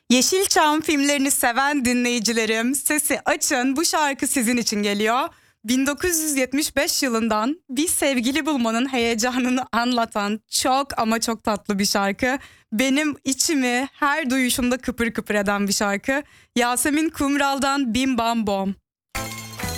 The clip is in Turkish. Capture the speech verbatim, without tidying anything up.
Yeşilçam filmlerini seven dinleyicilerim, sesi açın, bu şarkı sizin için geliyor. bin dokuz yüz yetmiş beş yılından bir sevgili bulmanın heyecanını anlatan çok ama çok tatlı bir şarkı. Benim içimi her duyuşumda kıpır kıpır eden bir şarkı. Yasemin Kumral'dan Bim Bam Bom.